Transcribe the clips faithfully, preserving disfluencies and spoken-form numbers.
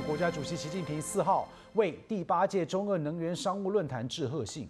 国家主席习近平四号为第八届中俄能源商务论坛致贺信。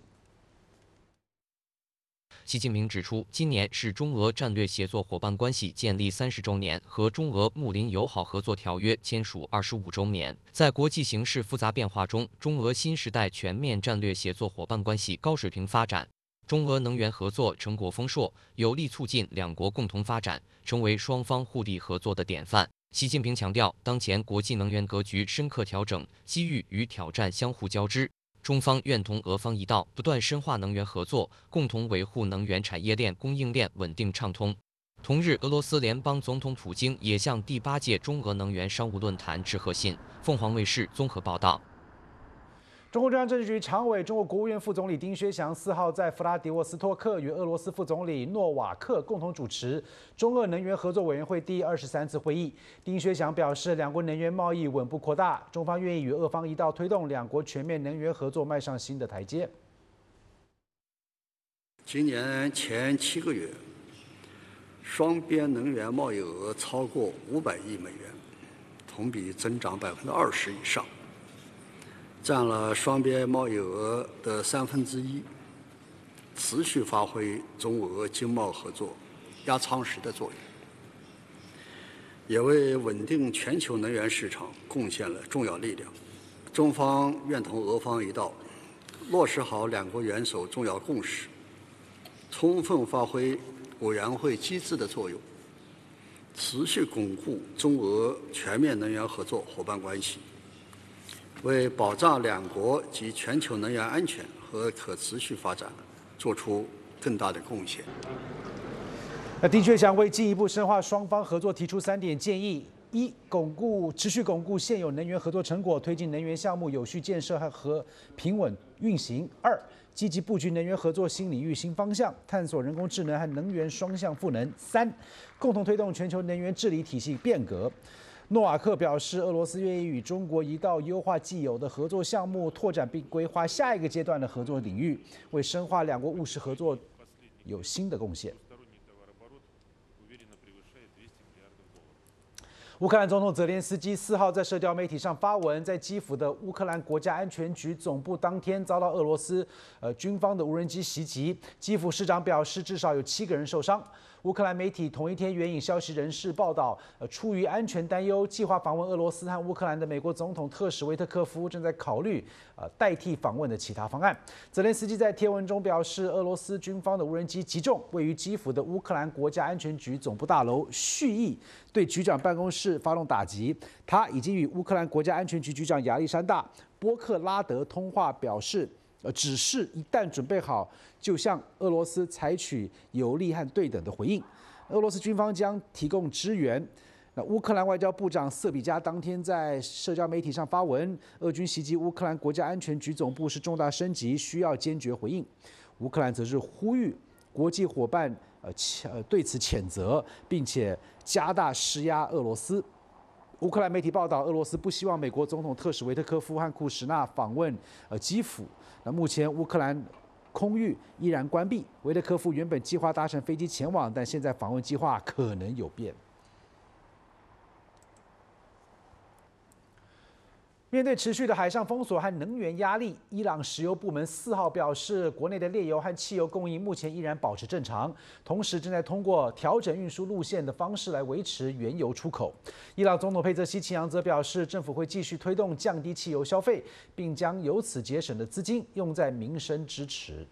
习近平指出，今年是中俄战略协作伙伴关系建立三十周年和中俄睦邻友好合作条约签署二十五周年。在国际形势复杂变化中，中俄新时代全面战略协作伙伴关系高水平发展，中俄能源合作成果丰硕，有力促进两国共同发展，成为双方互利合作的典范。习近平强调，当前国际能源格局深刻调整，机遇与挑战相互交织。中方愿同俄方一道，不断深化能源合作，共同维护能源产业链供应链稳定畅通。同日，俄罗斯联邦总统普京也向第八届中俄能源商务论坛致贺信。凤凰卫视综合报道。 中共中央政治局常委、中国国务院副总理丁薛祥四号在弗拉迪沃斯托克与俄罗斯副总理诺瓦克共同主持中俄能源合作委员会第二十三次会议。丁薛祥表示，两国能源贸易稳步扩大，中方愿意与俄方一道推动两国全面能源合作迈上新的台阶。 今年前七个月，双边能源贸易额超过五百亿美元，同比增长百分之二十以上。占了双边贸易额的三分之一，持续发挥中俄经贸合作压舱石的作用，也为稳定全球能源市场贡献了重要力量。中方愿同俄方一道，落实好两国元首重要共识，充分发挥委员会机制的作用，持续巩固中俄全面能源合作伙伴关系，为保障两国及全球能源安全和可持续发展做出更大的贡献。 那丁薛祥为进一步深化双方合作提出三点建议：一、巩固持续巩固现有能源合作成果，推进能源项目有序建设和和平稳运行；二、积极布局能源合作新领域、新方向，探索人工智能和能源双向赋能；三、共同推动全球能源治理体系变革。诺瓦克表示，俄罗斯愿意与中国一道优化既有的合作项目，拓展并规划下一个阶段的合作领域，为深化两国务实合作有新的贡献。乌克兰总统泽连斯基四号在社交媒体上发文，在基辅的乌克兰国家安全局总部当天遭到俄罗斯呃军方的无人机袭击，基辅市长表示至少有七个人受伤。乌克兰媒体同一天援引消息人士报道，呃，出于安全担忧，计划访问俄罗斯和乌克兰的美国总统特使维特科夫正在考虑呃代替访问的其他方案。泽连斯基在贴文中表示，俄罗斯军方的无人机击中位于基辅的乌克兰国家安全局总部大楼，蓄意对局长办公室发动打击。他已经与乌克兰国家安全局局长亚历山大·波克拉德通话，表示。呃，指示一旦准备好，就向俄罗斯采取有力和对等的回应。俄罗斯军方将提供支援。那乌克兰外交部长瑟比加当天在社交媒体上发文，俄军袭击乌克兰国家安全局总部是重大升级，需要坚决回应。乌克兰则是呼吁国际伙伴呃呃对此谴责，并且加大施压俄罗斯。乌克兰媒体报道，俄罗斯不希望美国总统特使维特科夫和库什纳访问呃基辅。那目前乌克兰空域依然关闭，维特科夫原本计划搭乘飞机前往，但现在访问计划可能有变。面对持续的海上封锁和能源压力，伊朗石油部门四号表示，国内的炼油和汽油供应目前依然保持正常，同时正在通过调整运输路线的方式来维持原油出口。伊朗总统佩泽西奇扬则表示，政府会继续推动降低汽油消费，并将由此节省的资金用在民生支持。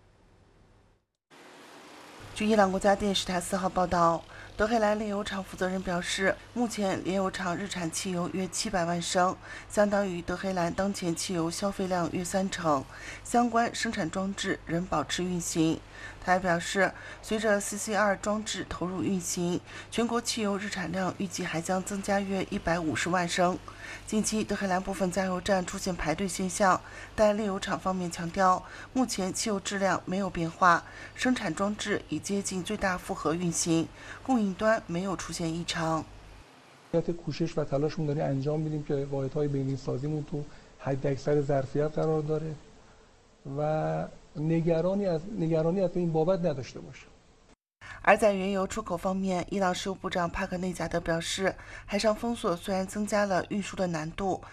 据伊朗国家电视台四号报道，德黑兰炼油厂负责人表示，目前炼油厂日产汽油约七百万升，相当于德黑兰当前汽油消费量约三成，相关生产装置仍保持运行。他还表示，随着 C C 二 装置投入运行，全国汽油日产量预计还将增加约一百五十万升。近期，德黑兰部分加油站出现排队现象，但炼油厂方面强调，目前汽油质量没有变化，生产装置已接近最大负荷运行，供应端没有出现异常。 کوشش و تلاشمون داریم انجام میدیم که واحدهای بین‌سازیمون تو حداکثر ظرفیت قرار داره و نگرانی از نگرانی از این بابت نداشته باشه。 而在原油出口方面，伊朗石油部长帕克内贾德表示，海上封锁虽然增加了运输的难度，